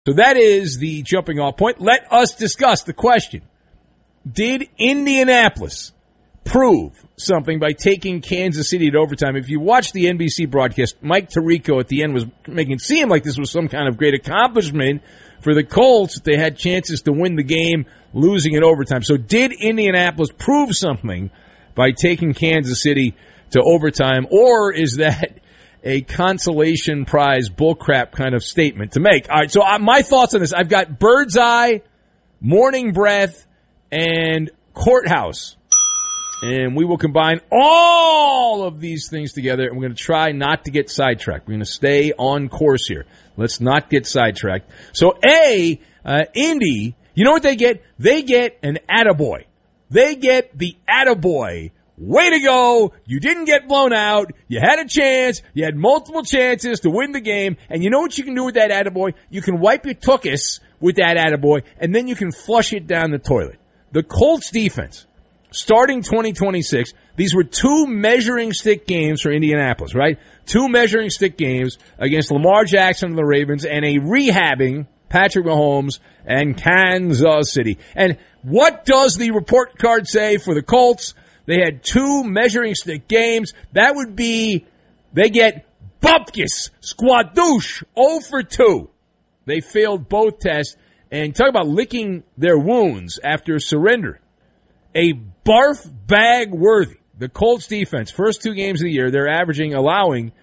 So that is the jumping off point. Let us discuss the question. Did Indianapolis prove something by taking Kansas City to overtime? If you watch the NBC broadcast, Mike Tirico at the end was making it seem like this was some kind of great accomplishment for the Colts. They had chances to win the game, losing in overtime. So did Indianapolis prove something by taking Kansas City to overtime, or is that a consolation prize bullcrap kind of statement to make? All right, so my thoughts on this. I've got Bird's Eye, Morning Breath, and Courthouse. And we will combine all of these things together, and we're going to try not to get sidetracked. We're going to stay on course here. Let's not get sidetracked. So, Indy, you know what they get? They get an attaboy. They get the attaboy. Way to go. You didn't get blown out. You had a chance. You had multiple chances to win the game. And you know what you can do with that attaboy? You can wipe your tuchus with that attaboy, and then you can flush it down the toilet. The Colts defense, starting 2026, these were two measuring stick games for Indianapolis, right? Two measuring stick games against Lamar Jackson and the Ravens and a rehabbing Patrick Mahomes and Kansas City. And what does the report card say for the Colts? They had two measuring stick games. That would be, they get bupkis, squadouche, 0 for 2. They failed both tests. And talk about licking their wounds after surrender. A barf bag worthy. The Colts defense, first two games of the year, they're allowing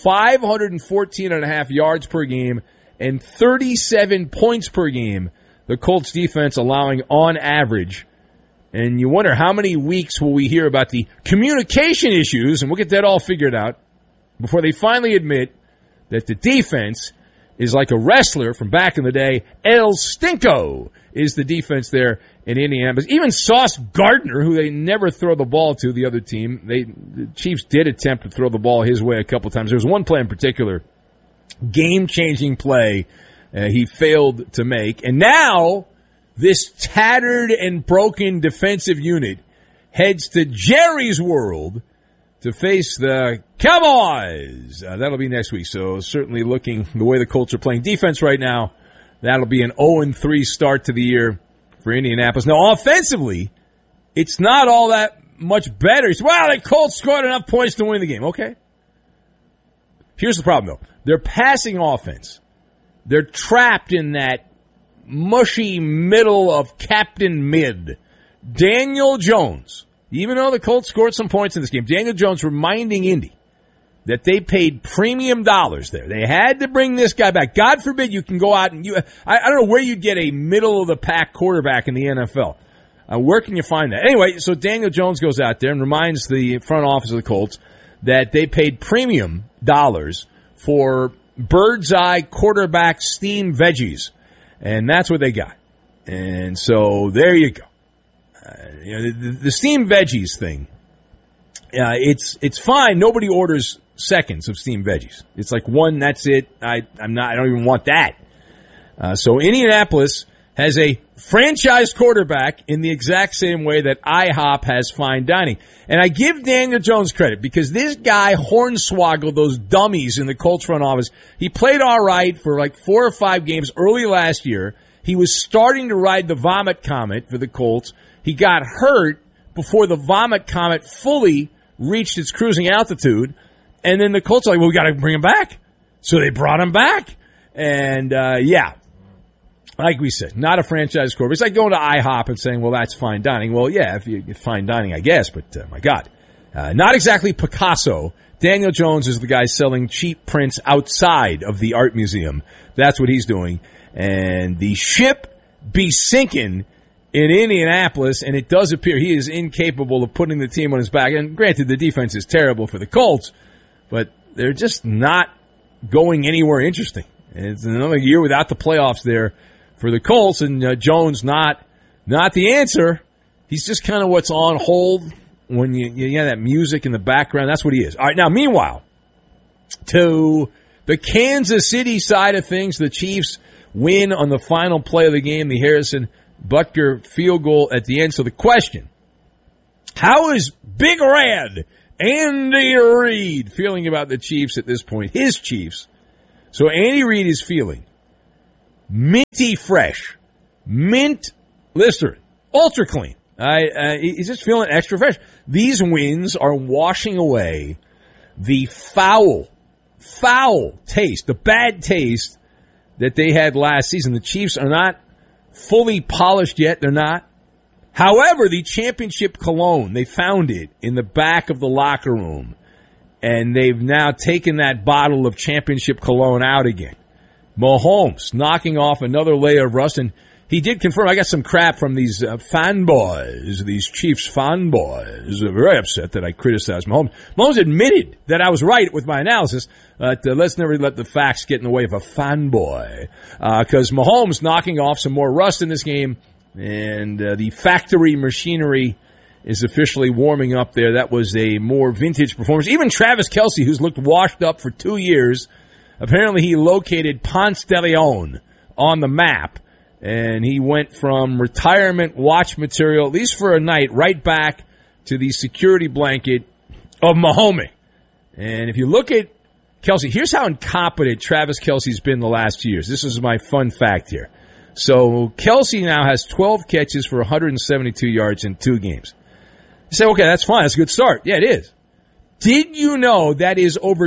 514.5 yards per game and 37 points per game. The Colts defense allowing on average. And you wonder how many weeks will we hear about the communication issues, and we'll get that all figured out, before they finally admit that the defense is like a wrestler from back in the day. El Stinko is the defense there in Indianapolis. Even Sauce Gardner, who they never throw the ball to, the other team, the Chiefs did attempt to throw the ball his way a couple times. There was one play in particular, game-changing play, he failed to make. And now this tattered and broken defensive unit heads to Jerry's World to face the Cowboys. That'll be next week. So certainly looking the way the Colts are playing defense right now, that'll be an 0-3 start to the year for Indianapolis. Now, offensively, it's not all that much better. It's, well, the Colts scored enough points to win the game. Okay. Here's the problem, though. Their passing offense, they're trapped in that mushy middle of Captain Mid. Daniel Jones, even though the Colts scored some points in this game, Daniel Jones reminding Indy that they paid premium dollars there. They had to bring this guy back. God forbid you can go out and I don't know where you'd get a middle-of-the-pack quarterback in the NFL. Where can you find that? Anyway, so Daniel Jones goes out there and reminds the front office of the Colts that they paid premium dollars for Bird's Eye quarterback steamed veggies. And that's what they got. And so there you go. The steamed veggies thing, it's fine. Nobody orders seconds of steamed veggies. It's like one, that's it. I don't even want that. So Indianapolis has a franchise quarterback in the exact same way that IHOP has fine dining. And I give Daniel Jones credit because this guy hornswoggled those dummies in the Colts front office. He played all right for like 4 or 5 games early last year. He was starting to ride the vomit comet for the Colts. He got hurt before the vomit comet fully reached its cruising altitude. And then the Colts are like, well, we got to bring him back. So they brought him back. And, like we said, not a franchise quarterback. It's like going to IHOP and saying, well, that's fine dining. Well, yeah, if you get fine dining, I guess. But, my God, not exactly Picasso. Daniel Jones is the guy selling cheap prints outside of the art museum. That's what he's doing. And the ship be sinking in Indianapolis, and it does appear he is incapable of putting the team on his back. And granted, the defense is terrible for the Colts, but they're just not going anywhere interesting. It's another year without the playoffs there for the Colts, and Jones not the answer. He's just kind of what's on hold when you have that music in the background. That's what he is. All right, now, meanwhile, to the Kansas City side of things, the Chiefs win on the final play of the game, the Harrison Butker field goal at the end. So the question, how is Big Red Andy Reid feeling about the Chiefs at this point? His Chiefs. So Andy Reid is feeling minty fresh. Mint Listerine. Ultra clean. He's just feeling extra fresh. These wins are washing away the foul taste, the bad taste that they had last season. The Chiefs are not fully polished yet. They're not. However, the championship cologne, they found it in the back of the locker room, and they've now taken that bottle of championship cologne out again. Mahomes knocking off another layer of rust, and he did confirm. I got some crap from these fanboys, these Chiefs fanboys. They're very upset that I criticized Mahomes. Mahomes admitted that I was right with my analysis. Let's never let the facts get in the way of a fanboy. Because Mahomes knocking off some more rust in this game, and the factory machinery is officially warming up there. That was a more vintage performance. Even Travis Kelce, who's looked washed up for 2 years, apparently he located Ponce de Leon on the map. And he went from retirement watch material, at least for a night, right back to the security blanket of Mahomes. And if you look at Kelce, here's how incompetent Travis Kelce's been the last 2 years. This is my fun fact here. So Kelce now has 12 catches for 172 yards in 2 games. You say, okay, that's fine. That's a good start. Yeah, it is. Did you know that is over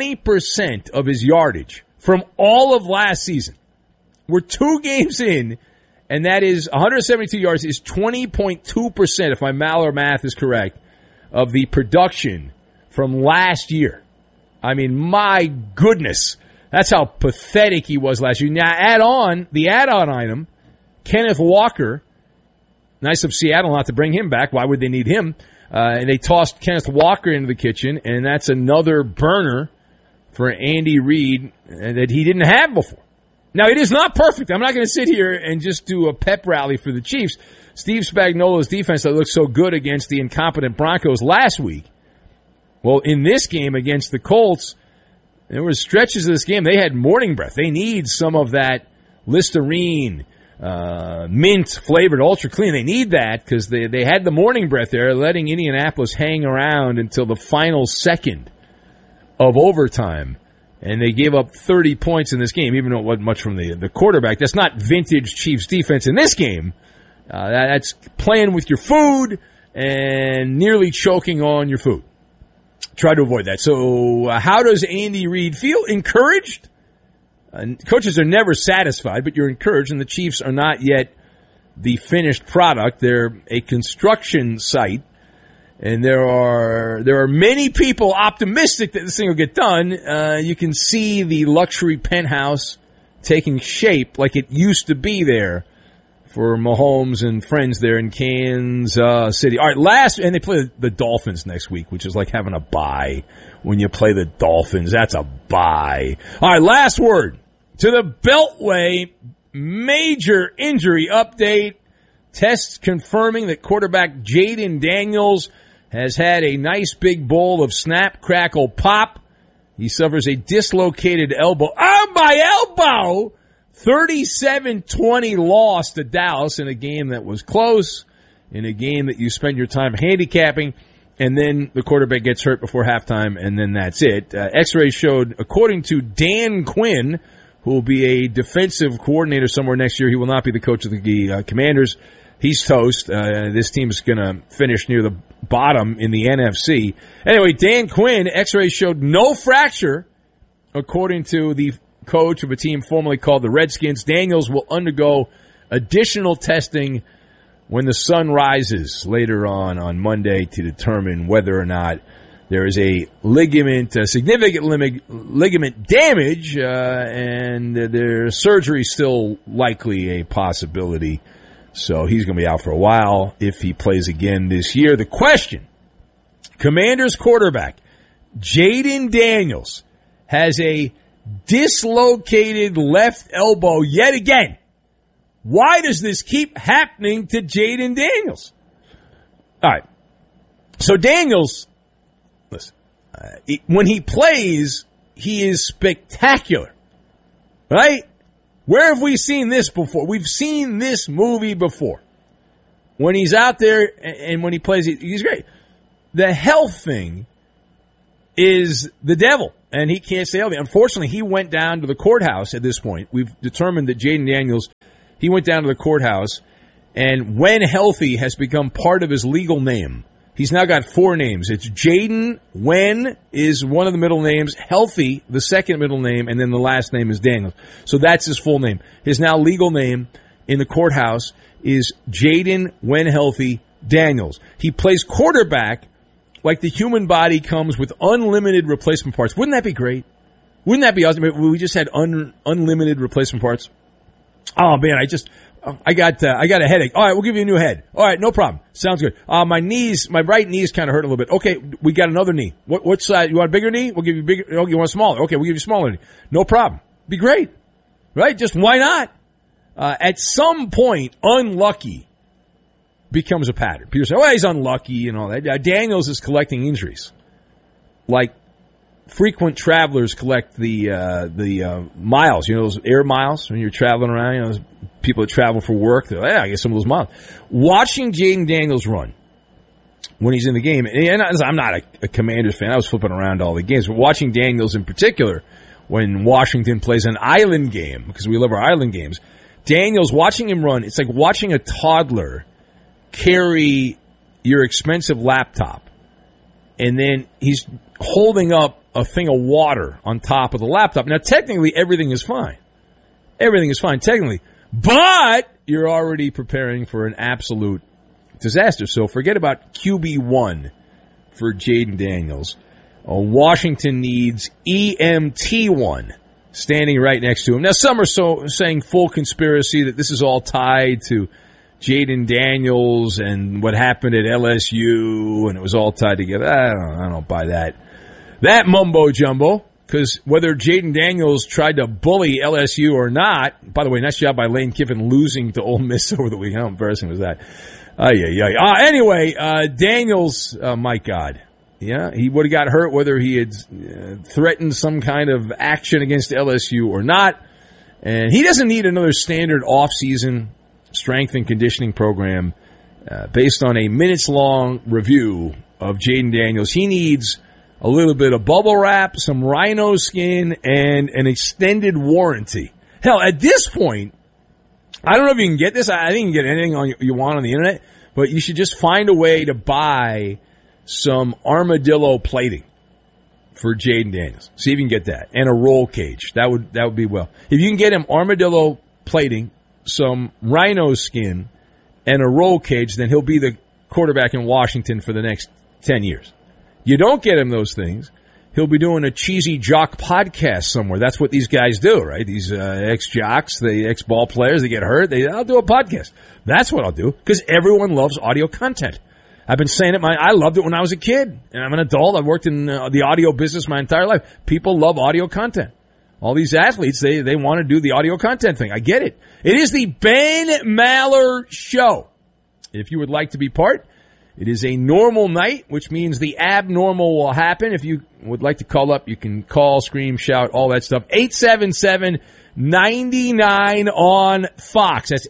20% of his yardage from all of last season? We're 2 games in, and that is 172 yards is 20.2%, if my Maller math is correct, of the production from last year. I mean, my goodness. That's how pathetic he was last year. Now, the add-on item, Kenneth Walker. Nice of Seattle not to bring him back. Why would they need him? And they tossed Kenneth Walker into the kitchen, and that's another burner for Andy Reid that he didn't have before. Now, it is not perfect. I'm not going to sit here and just do a pep rally for the Chiefs. Steve Spagnuolo's defense that looked so good against the incompetent Broncos last week. Well, in this game against the Colts, there were stretches of this game. They had morning breath. They need some of that Listerine, mint-flavored Ultra Clean. They need that because they had the morning breath there, letting Indianapolis hang around until the final second of overtime. And they gave up 30 points in this game, even though it wasn't much from the quarterback. That's not vintage Chiefs defense in this game. That's playing with your food and nearly choking on your food. Try to avoid that. So how does Andy Reid feel? Encouraged? Coaches are never satisfied, but you're encouraged, and the Chiefs are not yet the finished product. They're a construction site. And there are many people optimistic that this thing will get done. You can see the luxury penthouse taking shape like it used to be there for Mahomes and friends there in Kansas City. All right, and they play the Dolphins next week, which is like having a bye when you play the Dolphins. That's a bye. All right, last word. To the Beltway, major injury update. Tests confirming that quarterback Jaden Daniels has had a nice big bowl of snap, crackle, pop. He suffers a dislocated elbow. Oh, my elbow! 37-20 loss to Dallas in a game that was close, in a game that you spend your time handicapping, and then the quarterback gets hurt before halftime, and then that's it. X-rays showed, according to Dan Quinn, who will be a defensive coordinator somewhere next year, he will not be the coach of the Commanders. He's toast. This team is going to finish near the bottom in the NFC. Anyway, Dan Quinn, X-rays showed no fracture, according to the coach of a team formerly called the Redskins. Daniels will undergo additional testing when the sun rises later on Monday to determine whether or not there is a significant ligament damage, and their surgery is still likely a possibility. So he's going to be out for a while if he plays again this year. The question, Commanders quarterback Jaden Daniels has a dislocated left elbow yet again. Why does this keep happening to Jaden Daniels? All right. So Daniels, listen, when he plays, he is spectacular, right? Where have we seen this before? We've seen this movie before. When he's out there and when he plays, he's great. The health thing is the devil. and he can't stay healthy. Unfortunately, he went down to the courthouse at this point. We've determined that Jayden Daniels, he went down to the courthouse, and when healthy has become part of his legal name. He's now got 4 names. It's Jayden, when is one of the middle names, healthy, the second middle name, and then the last name is Daniels. So that's his full name. His now legal name in the courthouse is Jayden, when healthy, Daniels. He plays quarterback like the human body comes with unlimited replacement parts. Wouldn't that be great? Wouldn't that be awesome? We just had unlimited replacement parts. Oh man, I got a headache. All right, we'll give you a new head. All right, no problem. Sounds good. My right knee's kind of hurting a little bit. Okay, we got another knee. What size? You want a bigger knee? We'll give you bigger. Oh, you want a smaller? Okay, we'll give you a smaller knee. No problem. Be great, right? Just why not? At some point, unlucky becomes a pattern. People say, "Oh, he's unlucky," and all that. Daniels is collecting injuries, like frequent travelers collect the miles. You know, those air miles when you're traveling around. You know, those people that travel for work. I get some of those miles. Watching Jayden Daniels run when he's in the game, and I'm not a Commanders fan. I was flipping around all the games, but watching Daniels in particular when Washington plays an island game, because we love our island games. Daniels, watching him run, it's like watching a toddler carry your expensive laptop, and then he's holding up a thing of water on top of the laptop. Now, technically, everything is fine. Everything is fine, technically. But you're already preparing for an absolute disaster. So forget about QB1 for Jayden Daniels. Washington needs EMT1 standing right next to him. Now, some are saying full conspiracy that this is all tied to Jayden Daniels and what happened at LSU, and it was all tied together. I don't buy that mumbo jumbo, because whether Jayden Daniels tried to bully LSU or not, by the way, nice job by Lane Kiffin losing to Ole Miss over the weekend. How embarrassing was that? Anyway, Daniels, my God. Yeah, he would have got hurt whether he had threatened some kind of action against LSU or not. And he doesn't need another standard off-season strength and conditioning program based on a minutes-long review of Jayden Daniels. He needs a little bit of bubble wrap, some rhino skin, and an extended warranty. Hell, at this point, I don't know if you can get this. I think you can get anything you want on the internet, but you should just find a way to buy some armadillo plating for Jayden Daniels. See if you can get that. And a roll cage. That would be well. If you can get him armadillo plating, some rhino skin, and a roll cage, then he'll be the quarterback in Washington for the next 10 years. You don't get him those things, he'll be doing a cheesy jock podcast somewhere. That's what these guys do, right? These ex-jocks, the ex-ball players, they get hurt. I'll do a podcast. That's what I'll do, because everyone loves audio content. I've been saying it. I loved it when I was a kid, and I'm an adult. I've worked in the audio business my entire life. People love audio content. All these athletes, they want to do the audio content thing. I get it. It is the Ben Maller Show. If you would like to be part, it is a normal night, which means the abnormal will happen. If you would like to call up, you can call, scream, shout, all that stuff. 877-99 on Fox. That's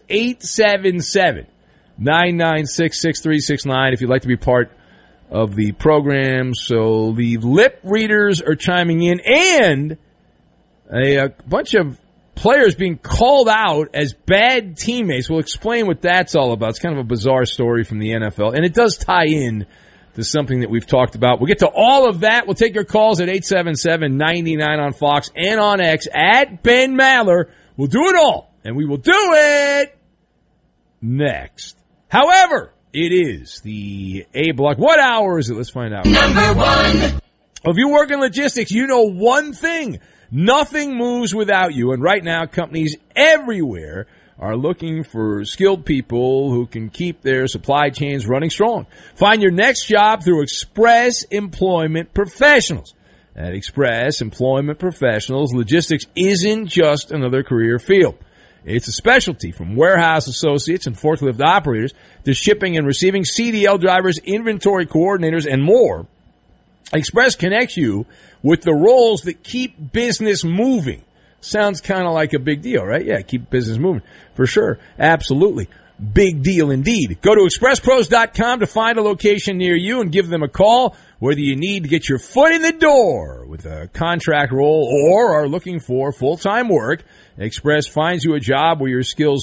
877-996-6369 if you'd like to be part of the program. So the lip readers are chiming in, and a bunch of players being called out as bad teammates. We'll explain what that's all about. It's kind of a bizarre story from the NFL, and it does tie in to something that we've talked about. We'll get to all of that. We'll take your calls at 877-99 on Fox and on X at Ben Maller. We'll do it all, and we will do it next. However, it is the A block. What hour is it? Let's find out. Number one. If you work in logistics, you know one thing. Nothing moves without you. And right now, companies everywhere are looking for skilled people who can keep their supply chains running strong. Find your next job through Express Employment Professionals. At Express Employment Professionals, logistics isn't just another career field. It's a specialty, from warehouse associates and forklift operators to shipping and receiving CDL drivers, inventory coordinators, and more. Express connects you with the roles that keep business moving. Sounds kind of like a big deal, right? Yeah, keep business moving. For sure. Absolutely. big deal indeed. Go to expresspros.com to find a location near you and give them a call, whether you need to get your foot in the door with a contract role or are looking for full-time work. Express finds you a job where your skills